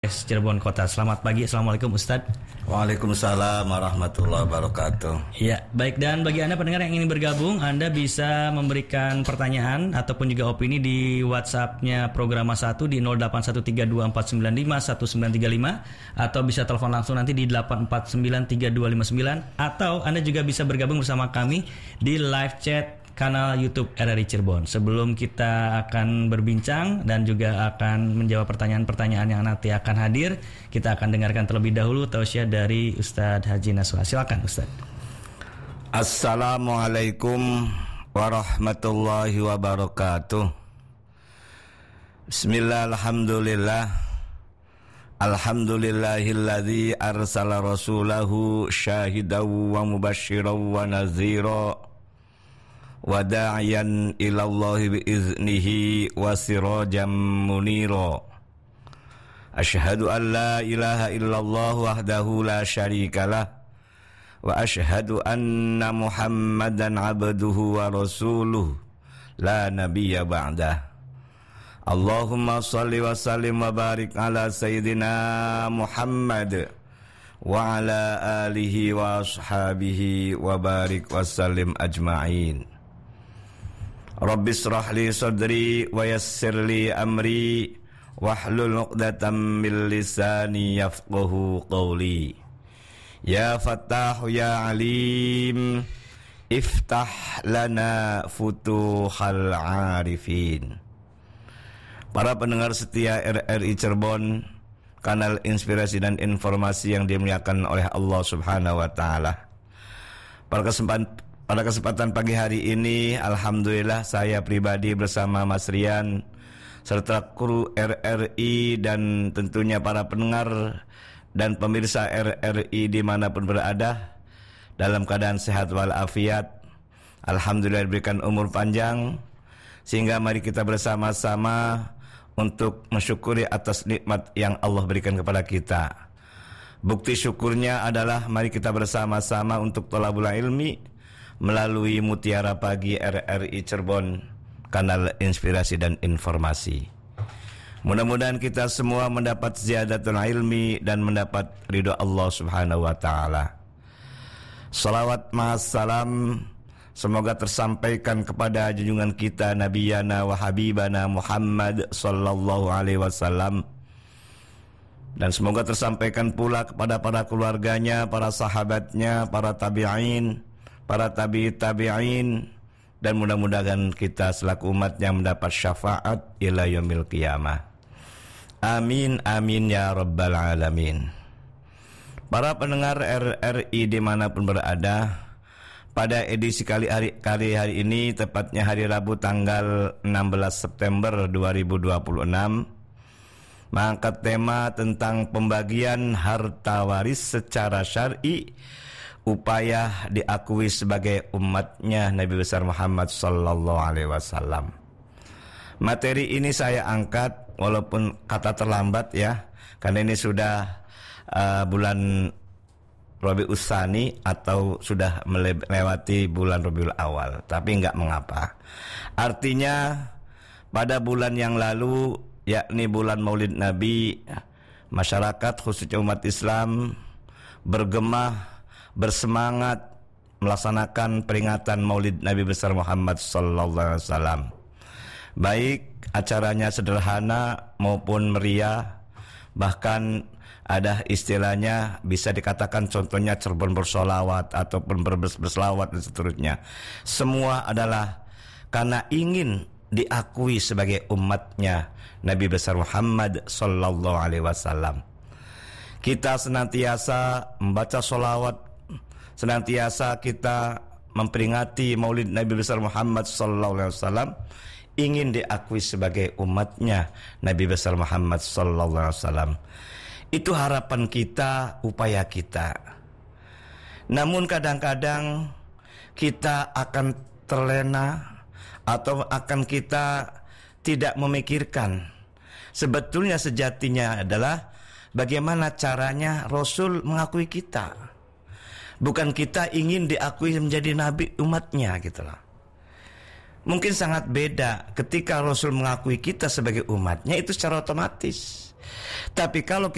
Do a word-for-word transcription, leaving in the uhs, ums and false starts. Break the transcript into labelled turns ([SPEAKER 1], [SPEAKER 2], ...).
[SPEAKER 1] Cirebon Kota. Selamat pagi, Assalamualaikum Ustadz.
[SPEAKER 2] Waalaikumsalam warahmatullahi wabarakatuh.
[SPEAKER 1] Ya, baik, dan bagi Anda pendengar yang ingin bergabung, Anda bisa memberikan pertanyaan ataupun juga opini di WhatsApp-nya Programa satu di nol delapan satu tiga dua empat sembilan lima satu sembilan tiga lima, atau bisa telepon langsung nanti di delapan empat sembilan tiga dua lima sembilan, atau Anda juga bisa bergabung bersama kami di live chat kanal YouTube R R I Cirebon. Sebelum kita akan berbincang dan juga akan menjawab pertanyaan-pertanyaan yang nanti akan hadir, kita akan dengarkan terlebih dahulu tausiah dari Ustadz Haji Nasuha. Silakan Ustadz.
[SPEAKER 2] Assalamualaikum warahmatullahi wabarakatuh. Bismillah, alhamdulillah. Alhamdulillahilladzi arsala rasulahu syahidan wa mubasysyiran wa nazira wa da'iyan ilallahi biiznihi wa sirajan munira. Asyhadu an la ilaha illallah wahdahu la syarikalah wa asyhadu anna Muhammadan abduhu wa rasuluh la nabiyya ba'dah. Allahumma shalli wa sallim wa barik ala sayyidina Muhammad wa ala alihi wa ashabihi wa barik wa sallim ajma'in. Rabbi shrah li sadri wa yassir li amri wahlul 'uqdatam min lisani yafqahu qawli. Ya Fattah ya Alim, iftah lana futuhal arifin. Para pendengar setia R R I Cirebon, kanal inspirasi dan informasi yang dimuliakan oleh Allah Subhanahu wa taala. Pada kesempatan Pada kesempatan pagi hari ini, alhamdulillah saya pribadi bersama Mas Rian serta kru R R I dan tentunya para pendengar dan pemirsa R R I dimanapun berada dalam keadaan sehat walafiat. Alhamdulillah diberikan umur panjang, sehingga mari kita bersama-sama untuk mensyukuri atas nikmat yang Allah berikan kepada kita. Bukti syukurnya adalah mari kita bersama-sama untuk thalabul ilmi melalui Mutiara Pagi R R I Cirebon, kanal inspirasi dan informasi. Mudah-mudahan kita semua mendapat ziyadatul ilmi dan mendapat ridho Allah Subhanahu wa taala. Salawat ma'as salam semoga tersampaikan kepada junjungan kita Nabiyana wa Habibana Muhammad sallallahu alaihi wasallam, dan semoga tersampaikan pula kepada para keluarganya, para sahabatnya, para tabi'in, para tabi tabi'in, dan mudah-mudahan kita selaku umatnya mendapat syafaat ila yaumil qiyamah. Amin amin ya rabbal alamin. Para pendengar R R I dimanapun berada, pada edisi kali hari, kali hari ini, tepatnya hari Rabu tanggal enam belas September dua ribu dua puluh enam, mengangkat tema tentang pembagian harta waris secara syar'i, upaya diakui sebagai umatnya Nabi besar Muhammad sallallahu alaihi wasallam. Materi ini saya angkat walaupun kata terlambat ya, karena ini sudah uh, bulan Rabiul Tsani atau sudah melewati bulan Rabiul Awal, tapi enggak mengapa. Artinya pada bulan yang lalu, yakni bulan Maulid Nabi, masyarakat khususnya umat Islam bergemah, bersemangat melaksanakan peringatan Maulid Nabi besar Muhammad sallallahu alaihi wasallam. Baik acaranya sederhana maupun meriah, bahkan ada istilahnya bisa dikatakan contohnya Cirebon bersolawat ataupun berselawat dan seterusnya. Semua adalah karena ingin diakui sebagai umatnya Nabi besar Muhammad sallallahu alaihi wasallam. Kita senantiasa membaca solawat, senantiasa kita memperingati Maulid Nabi besar Muhammad sallallahu alaihi wasallam, ingin diakui sebagai umatnya Nabi besar Muhammad sallallahu alaihi wasallam. Itu harapan kita, upaya kita. Namun kadang-kadang kita akan terlena atau akan kita tidak memikirkan sebetulnya sejatinya adalah bagaimana caranya Rasul mengakui kita. Bukan kita ingin diakui menjadi nabi umatnya gitu loh. Mungkin sangat beda ketika Rasul mengakui kita sebagai umatnya, itu secara otomatis. Tapi kalau